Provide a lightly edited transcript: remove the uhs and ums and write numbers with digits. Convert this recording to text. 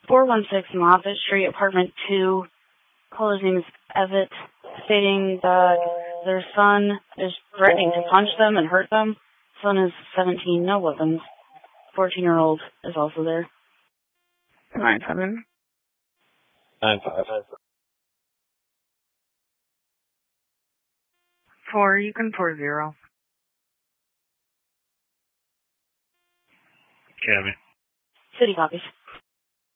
416 Moffett Street, apartment 2. Caller's name is Evett, stating that their son is threatening to punch them and hurt them. Son is 17, no weapons. 14-year-old is also there. 97. 95. 4, you can 40. Cabby. City copies.